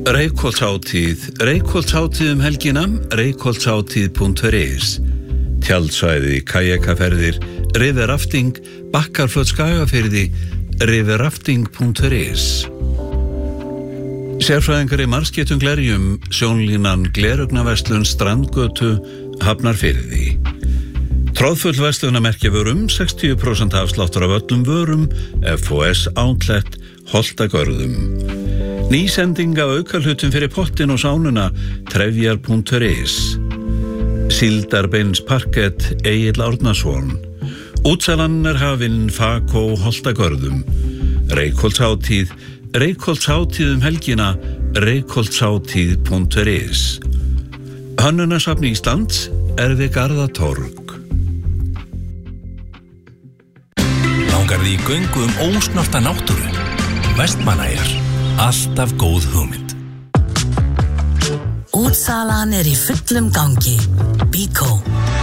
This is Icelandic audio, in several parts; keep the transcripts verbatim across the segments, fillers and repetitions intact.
Reykholtshátíð, Reykholtshátíð um helgina, reykholtshátíð punktur is. Tjaldsvæði, kajakaferðir, river rafting, Bakkarfljót Skagafirði, river rafting punktur is. Sérfræðingar í marskeyttum glerjum, sjónlínan Gleraugnarverslun Strandgötu, Hafnarfirði. Tróðfull verslunarmerkjavörum, sextíu prósent afsláttur af öllum vörum, F O S Outlet, Holtagörðum. Nýsending af aukahlutum fyrir pottin og sánuna, trefjar punktur is. Síldarbeins parkett, Egill Árnason. Útsalan er hafinn, Fakó, Holtagörðum. Reykholtshátíð, Reykholtshátíð um helgina, reykholtshátíð punktur is. Hönnunasafn Íslands er við Garðatorg. Langar því í göngu um ósnorta náttúru? Vestmannaeyjar, alltaf góð hugmynd. Útsalan er í fullum gangi. Bíkó.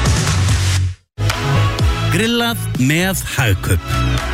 Grillað með Hagkaup.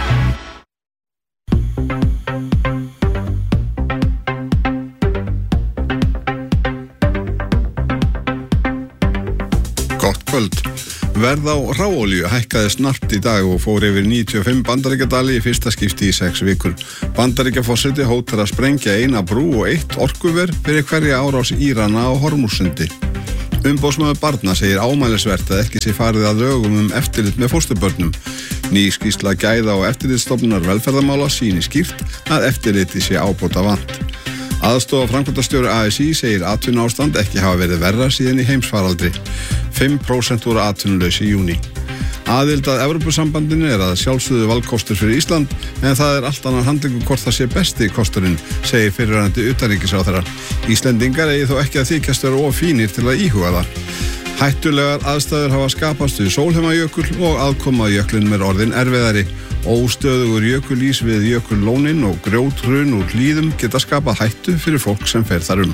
Gott kvöld. Verð á hráolíu hækkaði snarpt í dag og fór yfir níutíu og fimm bandaríkjadali í fyrsta skipti í sex vikur. Bandaríkjaforseti hótar að sprengja eina brú og eitt orkuver fyrir hverja árás Írana á Hormússundi. Umboðsmaður barna segir ámælisvert að ekki sé farið að lögum um eftirlit með fósturbörnum. Ný skýrsla gæða og eftirlitsstofnunar velferðarmála sýni skýrt að eftirliti sé ábóta vant. Aðstoða framkvæmdastjóri A S í segir atvinnuástand ekki hafa verið verra síðan í heimsfaraldri. fimm prósent voru atvinnulaus í júní. Aðild að Evrópusambandinu er að sjálfsögðu valkostur fyrir Ísland, en það er allt annar handlingu hvort það sé besti kosturinn, segir fyrrverandi utanríkisráðherra. Íslendingar eigi þó ekki að þykjast vera of fínir til að íhuga það. Hættulegar aðstæður hafa skapast við Sólheimajökul og aðkoma að jöklinum er orðin erfiðari. Óstöðugur jökulís við jökullónin og grjóthrun úr hlíðum geta skapað hættu fyrir fólk sem fer þar um.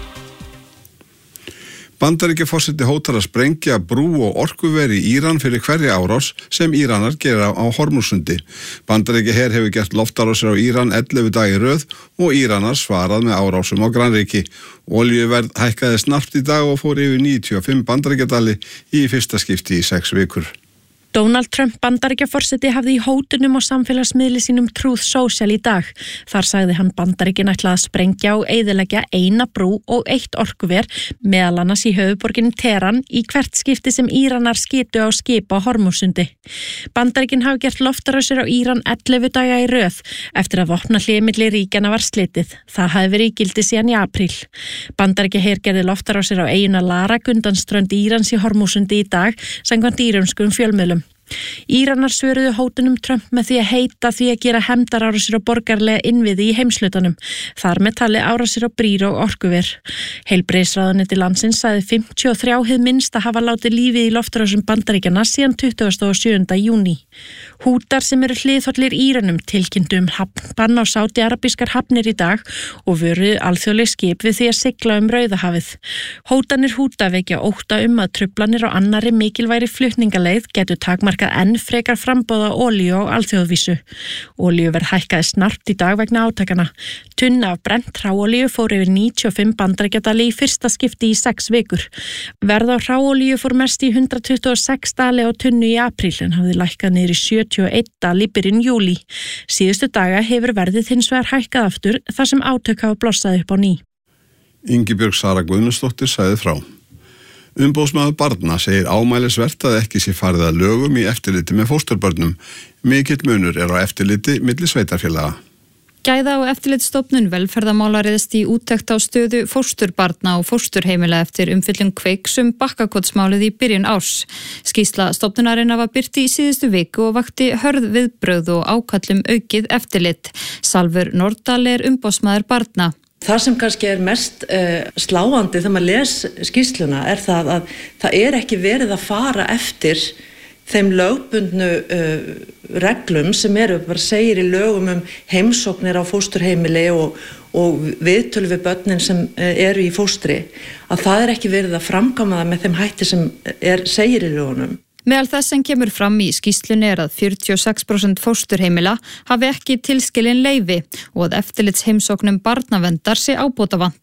Bandaríkjaforseti hótar að sprengja brú og orkuver í Íran fyrir hverja árás sem Íranar gera á Hormússundi. Bandaríkjaher hefur gert loftárásir á Íran ellefu daga í röð og Íranar svarað með árásum á grannríki. Olíuverð hækkaði snarpt í dag og fór yfir níutíu og fimm bandaríkjadali í fyrsta skipti í sex vikur. Donald Trump Bandaríkjaforseti hafði í hótunum á samfélagsmiðli sínum Truth Social í dag. Þar sagði hann Bandaríkin ætla að sprengja og eyðileggja eina brú og eitt orkuver, meðal annars í höfuðborginni Teheran, í hvert skipti sem Íranar skitu á skip á Hormússundi. Bandaríkin hafi gert loftárásir á Íran ellefu daga í röð eftir að vopnahléi milli ríkjanna var slitið. Það hafi verið í gildi síðan í apríl. Bandaríkjaher gerði loftárásir á eyjuna Larak undan strönd Írans í Hormússundi í dag, samkvæmt írönskum fjölmiðlum. Íranar svöruðu hótunum Trump með því að heita því að gera hefndarárásir á borgarlega innviði í heimshlutanum, þar með tali árásir á brýr og orkuver. Heilbrigðisráðuneyti landsins sagði fimmtíu og þrjú hið minnst að hafa látið lífið í loftárásum Bandaríkjanna síðan tuttugasta og sjöunda júní. Hútar sem eru hliðhollir Íranum tilkynntu um bann á sádi-arabískar hafnir í dag og vöruðu alþjóðleg skip við því að sigla um Rauðahafið. Hótanir Húta vekja ótta um að truflanir á annarri mikilvægri flutningaleið getur takmarkað enn frekar framboð á olíu á alþjóðavísu. Olíuverð hækkaði snarpt í dag vegna átakana. Tunna af brennt hráolíu fór yfir níutíu og fimm bandaríkjadali í fyrsta skipti í sex vikur. Verð á hráolíu fór mest í hundrað tuttugu og sex dali á tunnu í apríl en hafði lækkað niður í sjötíu og einn dal í byrjun júlí. Síðustu daga hefur verðið hins vegar hækkað aftur þar sem átök hafa blossað upp á ný. Ingibjörg Sara Guðmundsdóttir sagði frá. Umboðsmaður barna segir ámælisvert að ekki sé farið að lögum í eftirliti með fósturbörnum. Mikill munur er á eftirliti milli sveitarfélaga. Gæða- og eftirlitsstofnun velferðarmála réðst í úttekt á stöðu fósturbarna og fósturheimila eftir umfyllum Kveiks um Bakkakotsmálið í byrjun árs. Skýrsla stofnunarinnar var birt í síðustu viku og vakti hörð viðbrögð og ákallum aukið eftirlit. Salvur Nordal er umboðsmaður barna. Það sem kannski er mest uh, sláandi þegar maður les skýrsluna er það að það er ekki verið að fara eftir þeim lögbundnu uh, reglum sem eru, bara segir í lögum um heimsóknir á fósturheimili og, og viðtöl við börnin sem uh, eru í fóstri, að það er ekki verið að framkvæma það með þeim hætti sem er, segir í lögunum. Meðal þess sem kemur fram í skýrslunni er að fjörutíu og sex prósent fósturheimila hafi ekki tilskilin leyfi og að eftirlitsheimsóknum barnaverndar sé ábótavant.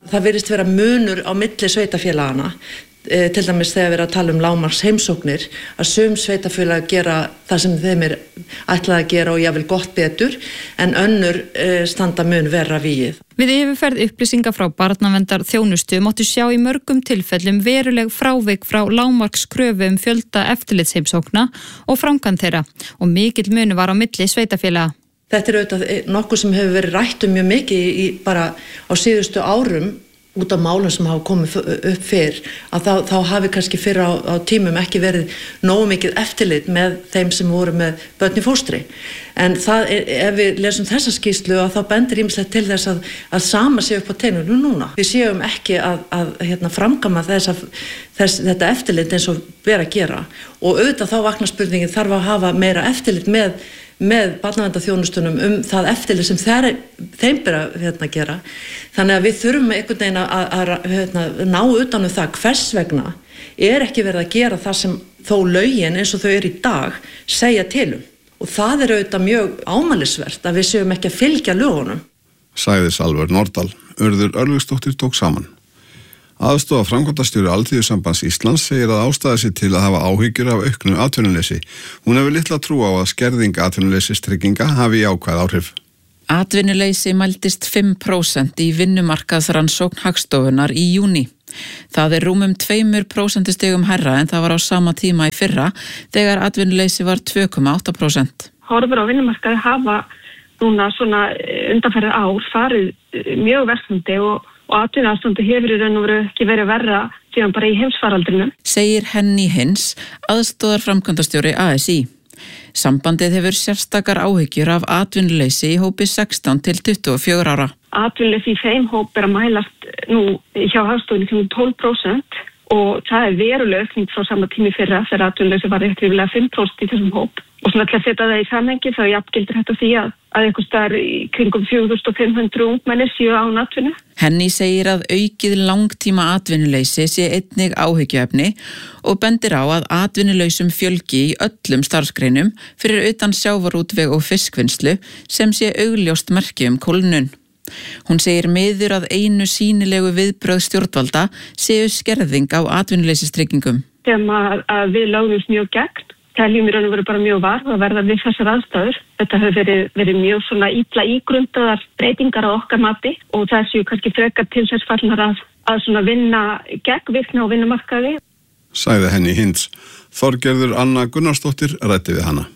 Það virðist vera munur á milli sveitafélagana, e, til dæmis þegar við erum að tala um lágmarks heimsóknir, að sum sveitafélag gera það sem þeim er ætlað að gera og jáfnvel gott betur, en önnur e, standa mun verra vígið. Við yfirferð upplýsinga frá barnaverndar þjónustu máttu sjá í mörgum tilfellum veruleg frávik frá lágmarkskröfu um fjölda eftirlitsheimsókna og framkvæmd þeirra og mikill munur var á milli sveitafélaga. Þetta er auðvitað nokkuð sem hefur verið rætt um mjög mikið í, bara á síðustu árum út af málum sem hafa komið upp fyrr, að þá, þá hafi kannski fyrr á, á tímum ekki verið nógu mikið eftirlit með þeim sem voru með börn í fóstri. En það, ef við lesum þessa skýrslu, að þá bendir ýmislegt til þess að, að sama sé upp á tegnum núna. Við séum ekki að, að hérna, framkama þess að, þess, þetta eftirlit eins og vera að gera. Og auðvitað þá vaknar spurningin, þarf að hafa meira eftirlit með með barnaverndarþjónustunum um það eftirlit sem þeir, þeim ber að hérna, gera. Þannig að við þurfum einhvern veginn að, að, að hérna, ná utan um það hvers vegna er ekki verið að gera það sem þó lögin eins og þau eru í dag segja til um. Og það er auðvitað mjög ámælisvert að við séum ekki að fylgja lögunum. Sagði Salvör Nordal. Urður Örlygsdóttir tók saman. Aðstoða framkvæmdastjóri Alþýðusambands Íslands segir að ástæða sér til að hafa áhyggjur af auknu atvinnuleysi. Hún hefur litla trú á að skerðing atvinnuleysistrygginga hafi jákvæð áhrif. Atvinnuleysi mældist fimm prósent í vinnumarkaðsrannsókn Hagstofunnar í júní. Það er rúmum tveimur prósentustigum hærra en það var á sama tíma í fyrra þegar atvinnuleysi var tvö komma átta prósent. Horfur á vinnumarkaði hafa núna svona undanfarið ár farið mjög versnandi og og atvinnuástandi hefur í raun og veru ekki verið verra síðan bara í heimsfaraldrinum. Segir Henny Hins, aðstoðar framkvæmdastjóri A S I. Sambandið hefur sérstakar áhyggjur af atvinnuleysi í hópi sextán til tuttugu og fjögurra ára. Atvinnuleysi í þeim hóp er að mælast nú hjá Hagstofunni kringum tólf prósent og það er veruleg aukning frá sama tími fyrra þegar atvinnuleysi var rétt ríflega fimm prósent í þessum hóp. Og svona til að setja það í samhengi þá jafngildir þetta því að, að einhvers staðar í kringum fjögur þúsund fimm hundruð ungmenni séu án atvinnu. Henny segir að aukið langtíma atvinnuleysi sé einnig áhyggjuefni og bendir á að atvinnulausum fjölgi í öllum starfsgreinum fyrir utan sjávarútveg og fiskvinnslu sem sé augljóst merki um kólnun. Hún segir miður að einu sýnilegu viðbrögð stjórnvalda séu skerðing á atvinnuleysistryggingum. Þegar að, að við lögðumst mjög gegn teljum í raun og veru bara mjög varð að verða við þessar aðstæður. Þetta hefur verið, verið mjög svona illa ígrundaðar breytingar á okkar mati og það séu kannski frekar til þess fallnar að, að svona vinna gegn virkni á vinnumarkaði. Sagði Henny Hins. Þorgerður Anna Gunnarsdóttir ræddi við hana.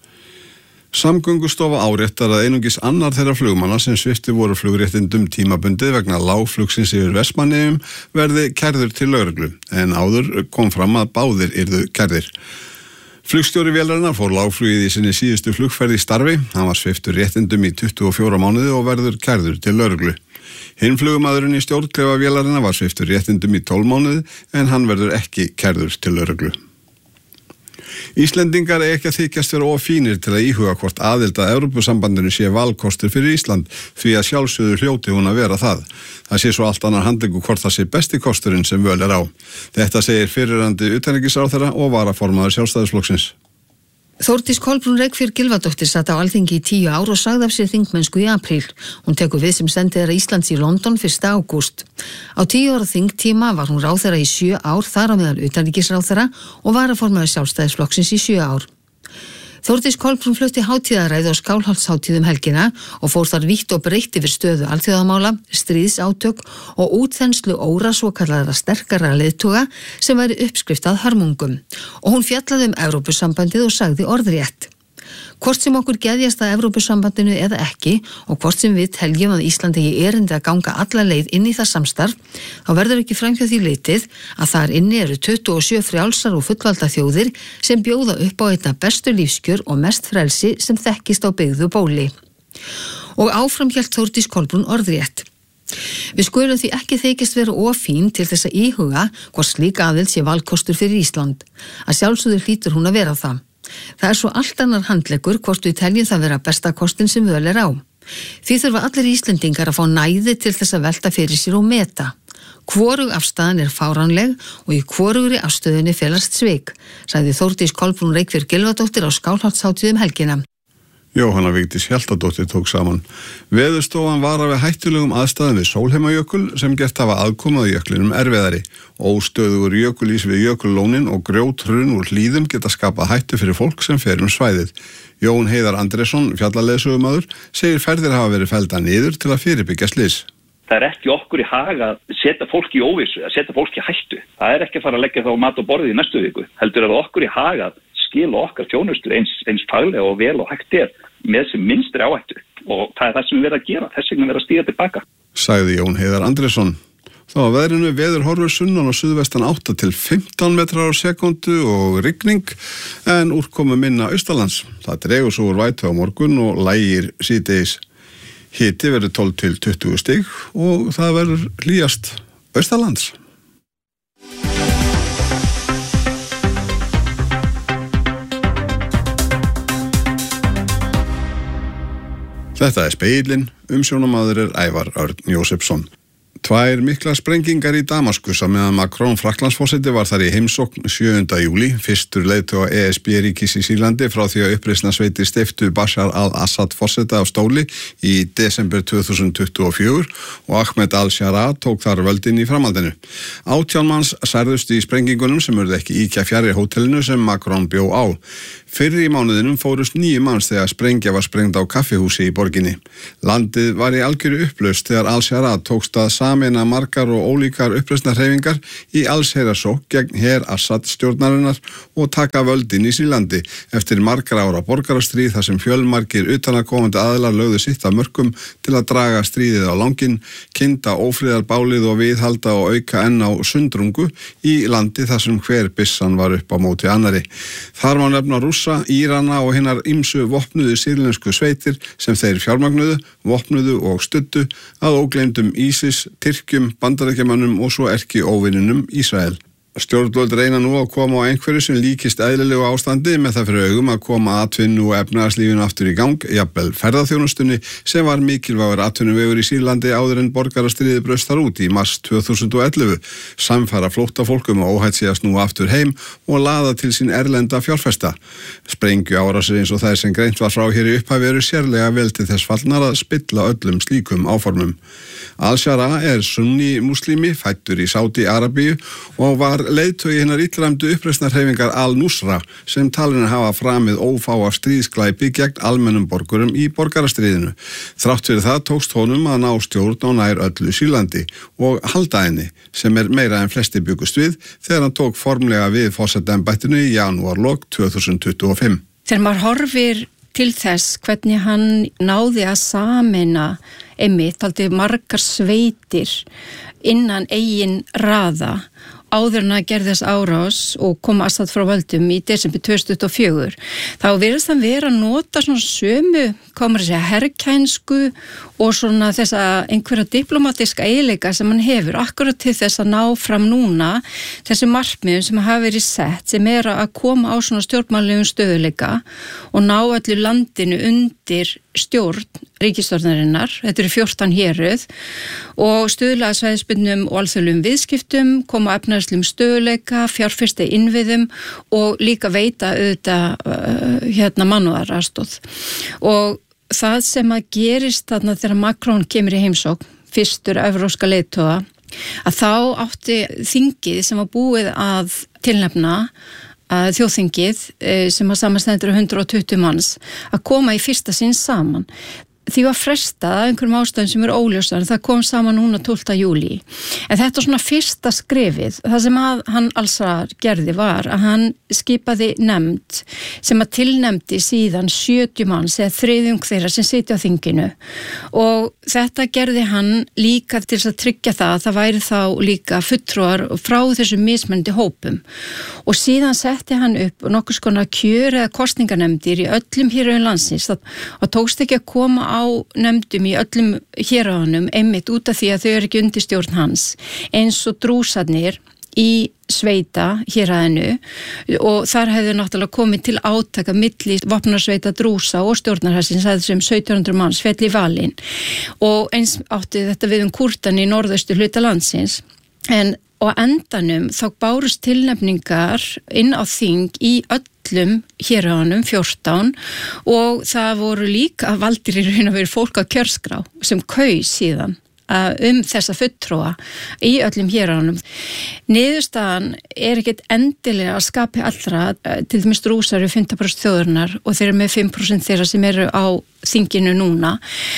Samgöngustofa áréttar að einungis annar þeirra flugmanna sem svipti voru flugréttindum tímabundið vegna lágflugsins yfir Vestmannaeyjum verði kærður til lögreglu en áður kom fram að báðir yrðu kærðir. Flugstjóri vélarinnar fór lágflugið í sinni síðustu flugferð í starfi. Hann var sviptur réttindum í tuttugu og fjóra mánuði og verður kærður til lögreglu. Hinn flugmaðurinn í stjórnklefa vélarinnar var sviptur réttindum í tólf mánuði en hann verður ekki kærður til lögreglu. Íslendingar er ekki að þykjast vera of fínir til að íhuga hvort aðild að Evrópusambandinu sé valkostur fyrir Ísland því að sjálfsögðu hljóti hún að vera það. Það sé svo allt annar handleggur hvort það sé besti kosturinn sem völ er á. Þetta segir fyrrverandi utanríkisráðherra og varaformaður Sjálfstæðisflokksins. Þórdís Kolbrún Reykfjörð Gylfadóttir satt á Alþingi í tíu ár og sagði af sér þingmennsku í apríl. Hún tekur við sem sendiherra Íslands í London fyrsta ágúst. Á tíu ára þingtíma var hún ráðherra í sjö ár, þar á meðal utanríkisráðherra og varaformaður Sjálfstæðisflokksins í sjö ár. Þórdís Kolbrún flutti hátíðaræði á Skálholtshátíð um helgina og fór þar vítt og breytt yfir stöðu alþjóðamála, stríðsátök og útþenslu óra svokallaðra sterkara leiðtoga sem væri uppskrift að hörmungum. Og hún fjallaði um Evrópusambandið og sagði orðrétt. Hvort sem okkur geðjast að Evrópusambandinu eða ekki og hvort sem við teljum að Íslandi eigi erindi að ganga alla leið inn í það samstarf, þá verður ekki framhjá því litið að þar inni eru tuttugu og sjö frjálsar og fullvalda þjóðir sem bjóða upp á einna bestu lífskjör og mest frelsi sem þekkist á byggðu bóli. Og áfram hélt Þórdís Kolbrún orðrétt. Við skulum því ekki þykjast vera of fín til þess að íhuga hvort slík aðild sé valkostur fyrir Ísland. Að sjálfsögðu hlýtur hún að vera það. Það er svo allt annar handleggur hvort við teljum það vera besta kostin sem völ er á. Því þurfa allir Íslendingar að fá næði til þess að velta fyrir sér og meta. Hvorug afstæðan er fáránleg og í hvorugri afstöðunni felast svik, sagði Þórdís Kolbrún Reykfjörð Gylfadóttir á Skálholtshátíð um helgina. Jóhanna Vigdís Hjaltadóttir tók saman. Veðurstofan varar við hættulegum aðstæðum við Sólheimajökul sem gert hafa aðkomið á jöklinum erfiðari. Óstöðugur jökulís við jökullónin og grjóthrun úr hlíðum geta skapað hættu fyrir fólk sem fer um svæðið. Jón Heiðar Andrésson, fjallaleiðsögumaður, segir ferðir hafa verið felldar niður til að fyrirbyggja slys. Það er ekki okkur í hag að setja fólk í óvissu, að setja fólk í hættu. Það er ekki að fara að leggja þá mat á borðið í næstu viku. Heldur er það okkur í hag að skila okkar þjónustu eins, eins faglega og vel og hægt er með sem minnstri áhættu. Og það er það sem við verðum að gera, þess vegna verðum að stíga tilbaka. Sagði Jón Heiðar Andrésson. Þá að veðrinu veður horfur sunnan og suðvestan átta til fimmtán metrar á sekundu og rigning en úrkomu minna austalands. Það dregur svo úr vætu á morgun og lægir síðdegis. Hiti verður tólf til tuttugu stig og það verður hlýjast austalands. Þetta er Speillin, umsjónamaður er Ævar Örn Jósefsson. Tvær mikla sprengingar í Damaskus að meðan Macron Frakklandsforseti var þar í heimsókn sjöunda júlí, fyrstur leiðtoga E S B-ríkis í Sýrlandi frá því að uppreisnarsveitir steyptu Bashar al-Assad forseta á stóli í desember tvö þúsund tuttugu og fjögur og Ahmed al-Shara tók þar völdin í framhaldinu. Átján manns særðust í sprengingunum sem urðu ekki íkja fjarri hótelinu sem Macron bjó á. Fyrr í mánuðinum fórust níu manns þegar sprengja var sprengd á kaffihúsi í borginni. Landið var í algjöru upplausn þegar al-Shara tókst að sameina margar og ólíkar uppreisnarhreyfingar í allsherjarsókn gegn her Assad stjórnarinnar og taka völdin í Sýrlandi eftir margra ára borgarastríð þar sem fjölmargir utanaðkomandi aðilar lögðu sitt af mörkum til að draga stríðið á langinn, kynda ófriðarbálið og viðhalda og auka enn á sundrungu í landi þar sem hver byssan var upp á móti annari. Þar má nefna Rússa, Írana og hinnar ýmsu vopnuðu sýrlensku sveitir sem þeir fjármagnuðu, vopnuðu og studdu að ógleymdum ISIS, Tyrkjum, Bandaríkjamönnum og svo erki óvininum Ísrael. Stjórnvöld reyna nú að koma á einhverju sem líkist eðlilegu ástandi með það fyrir augum að koma atvinnu og efnahagslífinu aftur í gang, jafnvel ferðaþjónustunni sem var mikilvægur atvinnuvegur í Sýrlandi áður en borgarastríðið braust þar út í mars tvö þúsund og ellefu, samfara flóttafólkum og óhætt sé að snúa aftur heim og laða til sín erlenda fjárfesta. Sprengju árásir eins og þær sem greint var frá hér í upphafi eru sérlega vel til þess fallnar að spilla öllum slíkum áformum. Al-Shara er sunni muslimi, fæddur í Sádi-Arabíu og var leiðtogi hinnar illræmdu uppreisnarhreyfingar Al-Nusra sem talin hafa framið ófáa stríðsglæpi gegn almennum borgurum í borgarastríðinu. Þrátt fyrir það tókst honum að ná stjórn á nær öllu Sýrlandi og halda henni sem er meira en flesti byggust við þegar hann tók formlega við forsetaembættinu í janúarlok tvö þúsund tuttugu og fimm. Þegar maður horfir til þess hvernig hann náði að sameina einmitt taldi margar sveitir innan eigin raða áður en að gerði þess árás og kom Assad frá völdum í desember tvö þúsund tuttugu og fjögur, þá virðist hann vera að nota svona sömu, hvað maður að segja, herrkænsku og svona þessa einhverja diplomatiska eiginleika sem hann hefur, akkurat til þess að ná fram núna þessu markmiðum sem hafa verið sett, sem er að koma á svona stjórnmálalegum stöðuleika og ná öllu landinu undir stjórn ríkisstjórnarinnar, þetta eru fjórtán héruð og stuðla að svæðisbundnum og alþjóðlegum viðskiptum, koma að efnahagslegum stöðuleika, fjárfesta í innviðum og líka veita auðvitað uh, hérna mannúðaraðstoð. Og það sem að gerist þarna þegar Macron kemur í heimsókn, fyrstur evrópska leiðtoga, að þá átti þingið sem var búið að tilnefna að þjóðþingið sem að samanstendur hundrað og tuttugu manns að koma í fyrsta sinn saman. Því var frestað af einhverjum ástæðum sem eru óljósar, það kom saman núna tólfta júlí. En þetta er svona fyrsta skrefið, það sem að hann Al-Shara gerði var að hann skipaði nefnd sem að tilnefndi síðan sjötíu manns eða þriðjung þeirra sem sitja á þinginu og þetta gerði hann líka til þess að tryggja það að það væri þá líka fulltrúar frá þessum mismunandi hópum og síðan setti hann upp nokkuð skona kjör eða kosningarnefndir í öllum héruðum landsins og tókst ekki að koma á nefndum í öllum héruðunum einmitt út af því að þau eru ekki undir stjórn hans eins og drúsarnir í sveita héraðinu og þar hefðu náttúrulega komið til átaka milli vopnarsveita drúsa og stjórnarhersins að þessum sautján hundruð manns féll í valinn og eins átti þetta við um Kúrdan í norðaustu hluta landsins en á endanum þá bárust tilnefningar inn á þing í öll öllum héraðanum fjórtán og það voru líka valdir í raun og veru fólk á kjörskrá sem kaus síðan um þessa fulltrúa í öllum héraðanum. Niðurstaðan er ekkert endilega að skapi allra, til dæmis Rússar eru fimmtán prósent þjóðarinnar og þeir eru með fimm prósent þeirra sem eru á þinginu núna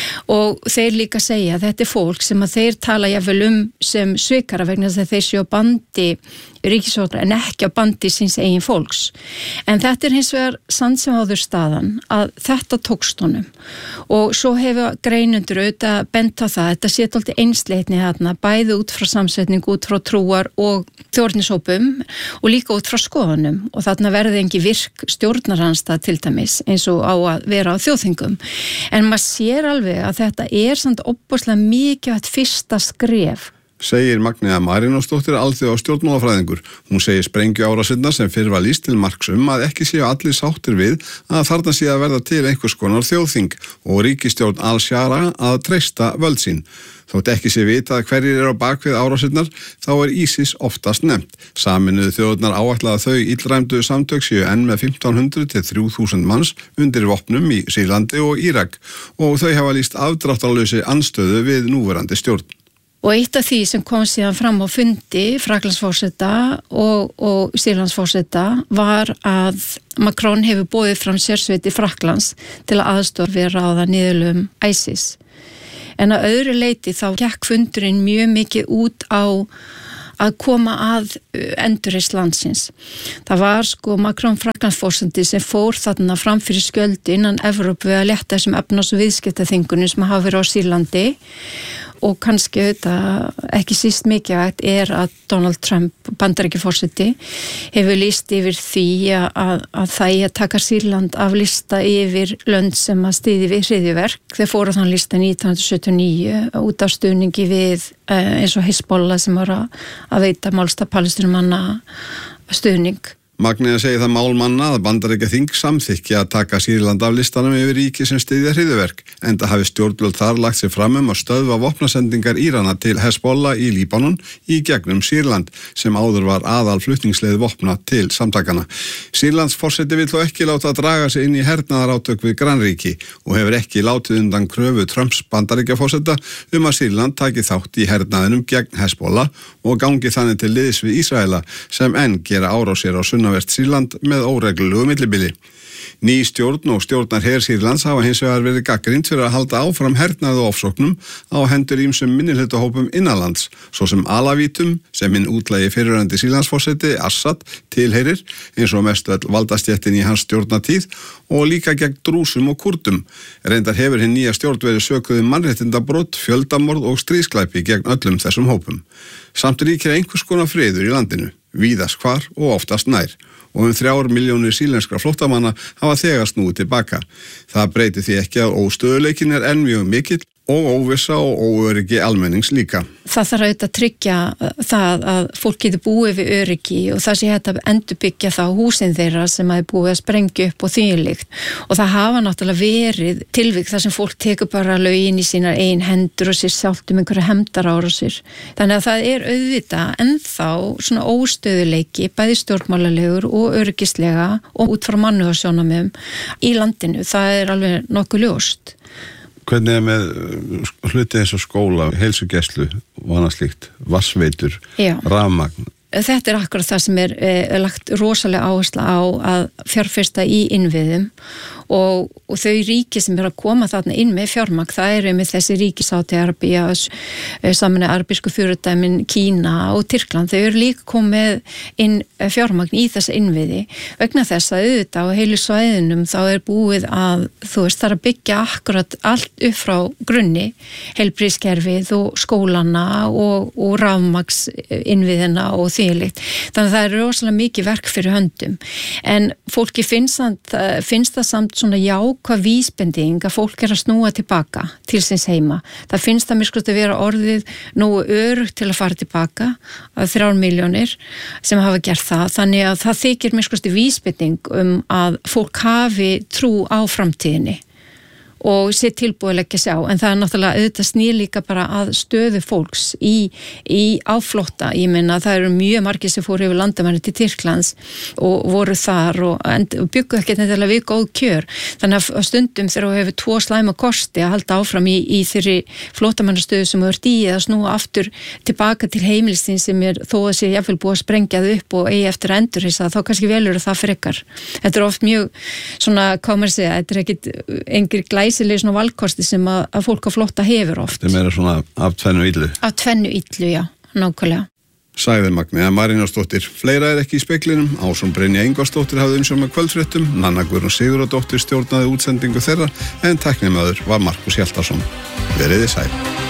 og þeir líka segja að þetta er fólk sem að þeir tala jafnvel um sem svikara vegna þess að þeir séu á bandi ríkisstjórnar en ekki á bandi síns eigin fólks. En þetta er hins vegar samt sem áður staðan að þetta tókst honum og svo hefur greinundur auðvitað bent á það, þetta sé tólti einsleitni þarna, bæði út frá samsetning, út frá trúar og þjórnishópum og líka út frá skoðunum og þarna verði engi virk stjórnaranstað til dæmis eins og á að vera á þjóðþingum. En maður sér alveg að þetta er samt opbúslega mikið að fyrsta skref. Segir Magnea Marinósdóttir alþjóða stjórnmálafræðingur. Hún segir sprengju árásirnar sem fyrr var lýst til marks um að ekki séu allir sáttir við að þarna sé að verða til einhvers konar þjóðþing og ríkisstjórn Al-Shara að treysta völd sín. Þótt ekki sé vitað hverjir eru á bakvið árásirnar, þá er ISIS oftast nefnt. Saminuðu þjóðurnar áætla að þau illræmdu samtök séu enn með fimmtán hundruð til þrjú þúsund manns undir vopnum í Sýrlandi og Írak og þau hafa lýst afdráttarlausi andstöðu við núverandi stjórn. Og eitt af því sem kom síðan fram á fundi Frakklandsforseta og, og Sýrlandsforseta var að Macron hefur boðið fram sérsveiti Frakklands til að aðstoða við að ráða niðurlögum ISIS. En að öðru leiti þá gekk fundurinn mjög mikið út á að koma að endurreisn landsins. Það var sko Macron Frakklandsforseti sem fór þarna fram fyrir skjöldu innan Evrópu við að létta þessum efnahags- og viðskiptaþingunum sem hafa verið á Sýrlandi og kannski auðvitað ekki síst mikilvægt er að Donald Trump, Bandaríkjaforseti, hefur lýst yfir því að, að það er að taka Sýrland af lista yfir lönd sem að styðji við hryðjuverk. Þeir fóru þann lista nítján hundruð sjötíu og níu út af stuðningi við eins og Hezbollah sem var að, að veita málstað Palestínumanna stuðning. Magnea segir það málmanna að Bandaríkjaþing samþykki að taka Sýrland af listanum yfir ríki sem styðja hryðjuverk, enda hafi stjórnvöld þar lagt sig fram um að stöðva vopnasendingar Írana til Hezbollah í Líbanon í gegnum Sýrland, sem áður var aðal flutningsleið vopna til samtakana. Sýrlands forseti vill þó ekki láta að draga sig inn í hernaðarátök við grannríki og hefur ekki látið undan kröfu Trumps Bandaríkjaforseta um að Sýrland taki þátt í hernaðinum gegn Hezbollah og gangi þannig til liðs við Ísraela sem enn gera árásir á sunnanvert Sýrland með óreglulegu millibili. Ný stjórn og stjórnar her Sýrlands hafa hins vegar verið gagnrýnd fyrir að halda áfram hernaði og ofsóknum á hendur ýmsum minnihlutahópum innanlands, svo sem Alavítum sem hinn útlægi fyrrverandi Sýrlandsforseti Assad tilheyrir, eins og mestu all valdastjettin í hans stjórnatíð, og líka gegn Drúsum og Kúrdum. Reyndar hefur hinn nýja stjórn verið sökuð um mannréttindabrot, fjöldamorð og stríðsglæpi gegn öllum þessum hópum. Samt ríkir einhvers konar friður í landinu, víðast hvar og oftast nær, og um þrjár milljónir sýrlenskra flóttamanna hafa þegar snúið tilbaka. Það breytir því ekki að óstöðuleikin er enn mjög mikill og óvissa og óöryggi almennings líka. Það þarf auðvitað að tryggja það að fólk getur búið við öryggi og það sé hægt að endurbyggja þá húsin þeirra sem hafi búið að sprengja upp og þvílíkt. Og það hafa náttúrulega verið tilvik þar sem fólk tekur bara lögin í sínar ein hendur og sér sjálft um einhverja hefndarárásir. Þannig að það er auðvitað ennþá svona óstöðuleiki, bæði stjórnmálalegur og öryggislega og út frá mannúðarsjónarmiðum í landinu. Það er alveg nokkuð ljóst. Hvernig er með hluti eins og skóla, heilsugæslu og annað slíkt, vassveitur, rafmagn? Þetta er akkurat það sem er eh, lagt rosalega áhersla á að fjárfesta í innviðum og, og þau ríki sem er að koma þarna inn með fjármagn, það eru með þessi ríki Sádi-Arabía, saman að arabísku fyrirdæmin Kína og Tyrkland, þau eru líka komið inn fjármagn í þessa innviði vegna þess að auðvitað á heilu svæðinum þá er búið að þú veist þar að byggja akkurat allt upp frá grunni, heilbrigðiskerfið og skólana og, og rafmagns innviðina og því Þannig að það er rosalega mikið verk fyrir höndum. En fólki finnst það, finnst það samt svona jákvæð vísbending að fólk er að snúa tilbaka til síns heima. Það finnst það mér sko að vera orðið nógu örugt til að fara tilbaka að þrjár milljónir sem hafa gert það. Þannig að það þykir mér sko vísbending um að fólk hafi trú á framtíðinni. og sé tilbúið að sjá, en það er náttúrulega auðvitað snýr líka bara að stöðu fólks í, í áflótta. Ég meina það eru mjög margir sem fóru yfir landamæri til Tyrklands og voru þar og, og byggu ekki nefnilega við góð kjör. Þannig að stundum þegar þú hefur tvo slæma kosti að halda áfram í, í þeirri flóttamannastöðu sem þú ert í eða snúa aftur tilbaka til heimilistinn sem er þó að sé jafnvel búið að sprengja þau upp og eigi eftir að endurhýsa, þá kannski velur það frekar. Þetta er oft mjög svona, hvað maður segja, þetta er ekkit engir glæsileg svona valkosti sem að, að fólk á flótta hefur oft. Þetta er meira svona af tvennu illu. Af tvennu illu, já, nákvæmlega. Sagði Magnea Marinósdóttir. Fleira er ekki í speklinum. Ásrún Brynja Ingvarsdóttir hafði umsjón með kvöldfréttum, Nanna Guðrún Sigurðardóttir stjórnaði útsendingu þeirra en tæknimaður var Markus Hjaltason. Veriði sæl.